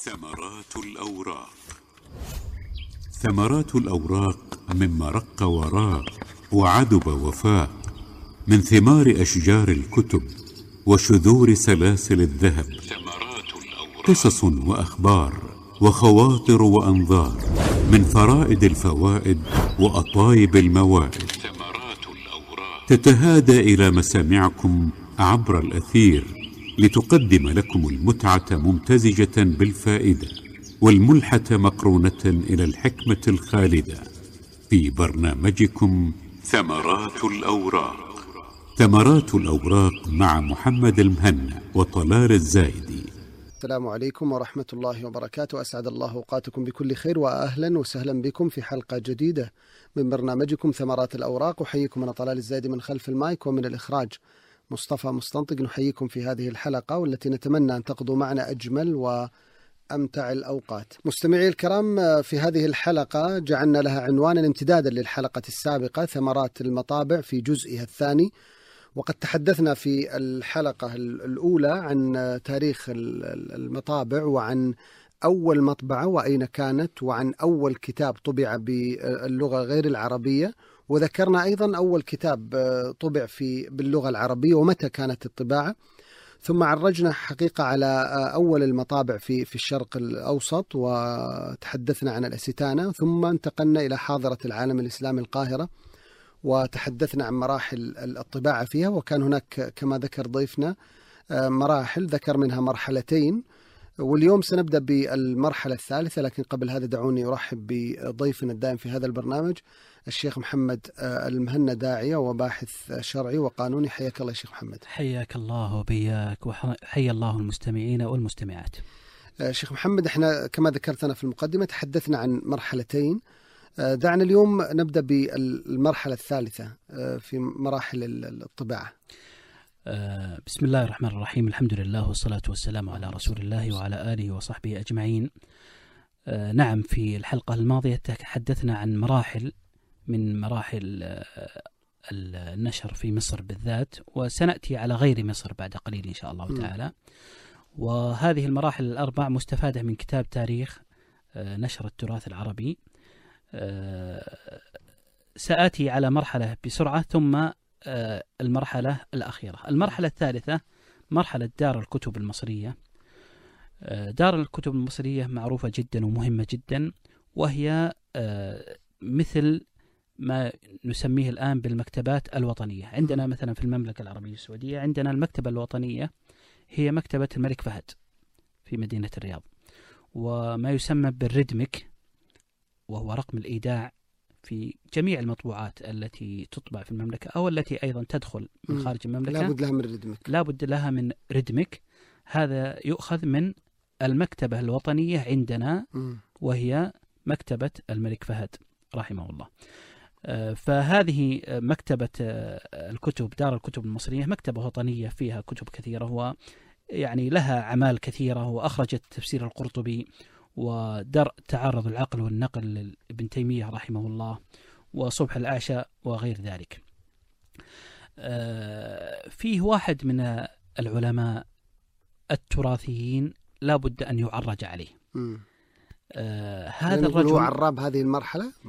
ثمرات الأوراق. ثمرات الأوراق مما رق وراق وعدب وفاق، من ثمار أشجار الكتب وشذور سلاسل الذهب. قصص وأخبار وخواطر وأنظار، من فرائد الفوائد وأطايب الموائد، تتهادى إلى مسامعكم عبر الأثير لتقدم لكم المتعة ممتزجة بالفائدة، والملحة مقرونة إلى الحكمة الخالدة، في برنامجكم ثمرات الأوراق. ثمرات الأوراق مع محمد المهنا وطلال الزايدي. السلام عليكم ورحمة الله وبركاته. أسعد الله أوقاتكم بكل خير، وأهلا وسهلا بكم في حلقة جديدة من برنامجكم ثمرات الأوراق. أحييكم أنا طلال الزايدي من خلف المايك، ومن الإخراج مصطفى مستنطق. نحييكم في هذه الحلقة والتي نتمنى أن تقضوا معنا أجمل وأمتع الأوقات. مستمعي الكرام، في هذه الحلقة جعلنا لها عنوانا امتدادا للحلقة السابقة، ثمرات المطابع في جزئها الثاني. وقد تحدثنا في الحلقة الأولى عن تاريخ المطابع، وعن أول مطبعة وأين كانت، وعن أول كتاب طبع باللغة غير العربية، وذكرنا أيضا أول كتاب طبع باللغة العربية ومتى كانت الطباعة. ثم عرجنا حقيقة على أول المطابع في الشرق الأوسط، وتحدثنا عن الأستانة. ثم انتقلنا إلى حاضرة العالم الإسلامي القاهرة، وتحدثنا عن مراحل الطباعة فيها. وكان هناك كما ذكر ضيفنا مراحل، ذكر منها مرحلتين، واليوم سنبدأ بالمرحلة الثالثة. لكن قبل هذا دعوني أرحب بضيفنا الدائم في هذا البرنامج، الشيخ محمد المهنا، داعية وباحث شرعي وقانوني. حياك الله يا شيخ محمد. حياك الله وبياك، وحيا الله المستمعين والمستمعات. شيخ محمد، احنا كما ذكرتنا في المقدمة تحدثنا عن مرحلتين. دعنا اليوم نبدأ بالمرحلة الثالثة في مراحل الطباعة. بسم الله الرحمن الرحيم، الحمد لله والصلاة والسلام على رسول الله وعلى آله وصحبه أجمعين. نعم، في الحلقة الماضية تحدثنا عن مراحل من مراحل النشر في مصر بالذات، وسنأتي على غير مصر بعد قليل إن شاء الله تعالى. وهذه المراحل الأربع مستفادة من كتاب تاريخ نشر التراث العربي. سآتي على مرحلة بسرعة، ثم المرحلة الأخيرة. المرحلة الثالثة مرحلة دار الكتب المصرية. دار الكتب المصرية معروفة جدا ومهمة جدا، وهي مثل ما نسميه الآن بالمكتبات الوطنية. عندنا مثلا في المملكة العربية السعودية عندنا المكتبة الوطنية، هي مكتبة الملك فهد في مدينة الرياض، وما يسمى بالردمك، وهو رقم الإيداع في جميع المطبوعات التي تطبع في المملكة أو التي أيضا تدخل من خارج المملكة. لابد لها من ردمك. هذا يؤخذ من المكتبة الوطنية عندنا، وهي مكتبة الملك فهد رحمه الله. فهذه مكتبة الكتب، دار الكتب المصرية، مكتبة وطنية فيها كتب كثيرة، ويعني لها أعمال كثيرة، وأخرجت تفسير القرطبي، ودرء تعارض العقل والنقل لابن تيمية رحمه الله، وصبح الأعشى وغير ذلك. فيه واحد من العلماء التراثيين لا بد أن يعرج عليه. هذا الرجل هو عراب هذه المرحلة.